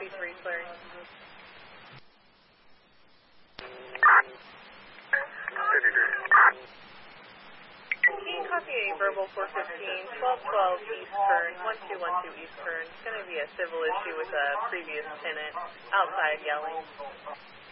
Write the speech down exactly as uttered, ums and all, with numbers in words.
three clearing. King copy a verbal four fifteen, twelve twelve East Kern, one two one two East Kern. It's going to be a civil issue with a previous tenant outside yelling.